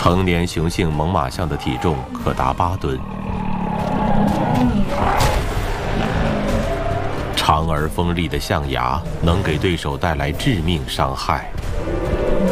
成年雄性猛犸象的体重可达8吨，长而锋利的象牙能给对手带来致命伤害。